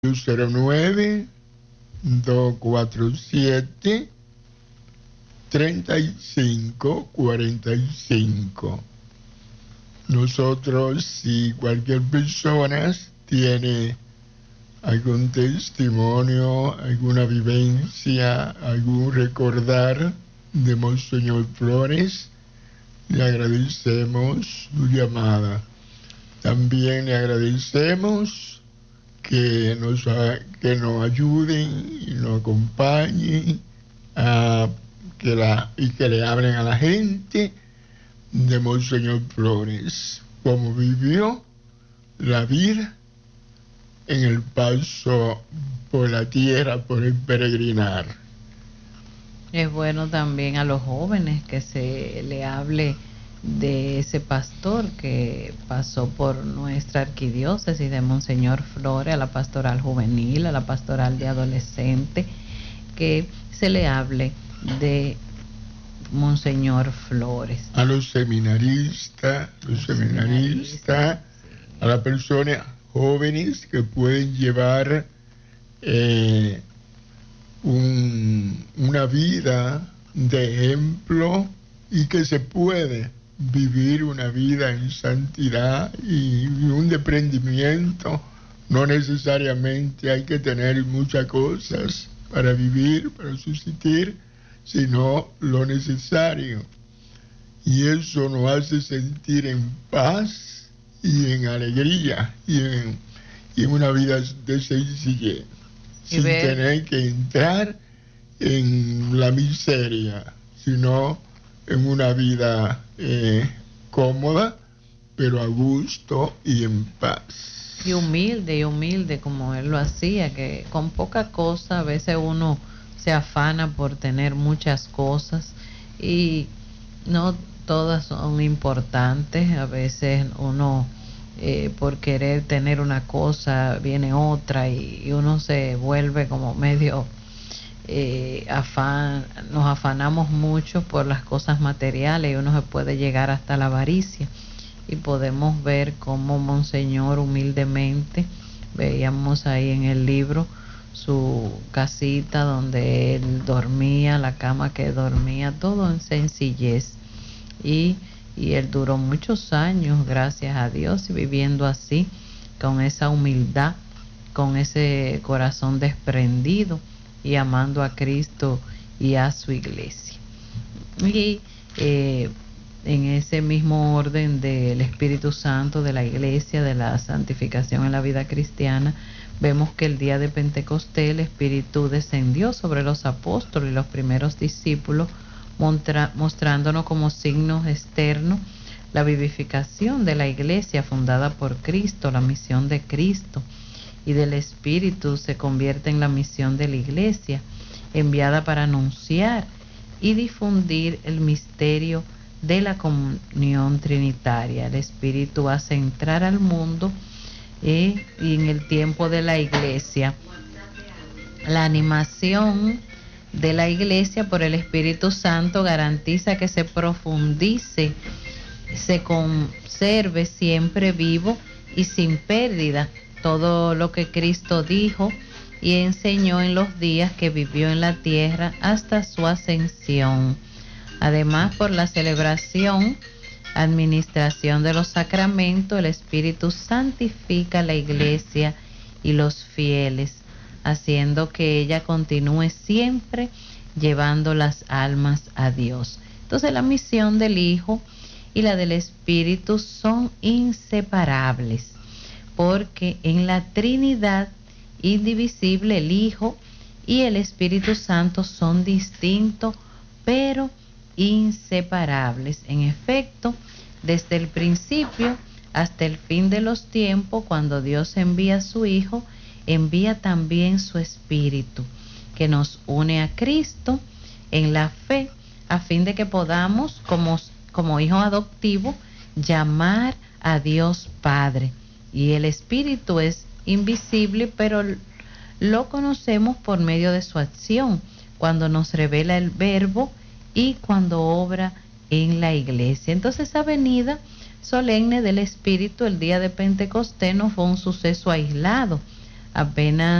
09-247-3545. Nosotros, si cualquier persona tiene algún testimonio, alguna vivencia, algún recordar de Monseñor Flores, le agradecemos su llamada. También le agradecemos que nos ayuden y nos acompañen y que le hablen a la gente de Monseñor Flores, cómo vivió la vida en el paso por la tierra, por el peregrinar. Es bueno también a los jóvenes que se le hable de ese pastor que pasó por nuestra arquidiócesis de Monseñor Flores, a la pastoral juvenil, a la pastoral de adolescente, que se le hable de Monseñor Flores. A los seminaristas, a las personas jóvenes que pueden llevar una vida de ejemplo y que se puede vivir una vida en santidad y un desprendimiento. No necesariamente hay que tener muchas cosas para vivir, para subsistir, sino lo necesario. Y eso nos hace sentir en paz y en alegría y en una vida de sencillez, sin tener que entrar en la miseria, sino en una vida cómoda, pero a gusto y en paz. Y humilde como él lo hacía, que con poca cosa a veces uno se afana por tener muchas cosas y no todas son importantes. A veces uno por querer tener una cosa viene otra y uno se vuelve como medio nos afanamos mucho por las cosas materiales y uno se puede llegar hasta la avaricia. Y podemos ver cómo Monseñor humildemente, veíamos ahí en el libro su casita donde él dormía, la cama que dormía, todo en sencillez, y él duró muchos años, gracias a Dios, y viviendo así, con esa humildad, con ese corazón desprendido y amando a Cristo y a su iglesia. Y en ese mismo orden del Espíritu Santo, de la iglesia, de la santificación en la vida cristiana, vemos que el día de Pentecostés el Espíritu descendió sobre los apóstoles y los primeros discípulos, mostrándonos como signos externos la vivificación de la iglesia fundada por Cristo, la misión de Cristo, y del Espíritu se convierte en la misión de la iglesia, enviada para anunciar y difundir el misterio de la comunión trinitaria. El Espíritu hace entrar al mundo y en el tiempo de la iglesia, la animación de la iglesia por el Espíritu Santo garantiza que se profundice, se conserve siempre vivo y sin pérdida todo lo que Cristo dijo y enseñó en los días que vivió en la tierra hasta su ascensión. Además, por la celebración, administración de los sacramentos, el Espíritu santifica la iglesia y los fieles, haciendo que ella continúe siempre llevando las almas a Dios. Entonces, la misión del Hijo y la del Espíritu son inseparables, porque en la Trinidad indivisible el Hijo y el Espíritu Santo son distintos, pero inseparables. En efecto, desde el principio hasta el fin de los tiempos, cuando Dios envía a su Hijo, envía también su Espíritu, que nos une a Cristo en la fe, a fin de que podamos, como hijos adoptivos, llamar a Dios Padre. Y el Espíritu es invisible, pero lo conocemos por medio de su acción, cuando nos revela el Verbo y cuando obra en la iglesia. Entonces, esa venida solemne del Espíritu el día de Pentecostés no fue un suceso aislado, apenas